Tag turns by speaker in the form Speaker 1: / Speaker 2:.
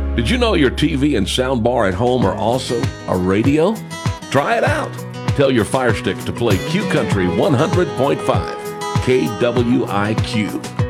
Speaker 1: Did you know your TV and soundbar at home are also a radio? Try it out. Tell your Fire Stick to play Q Country 100.5 KWIQ.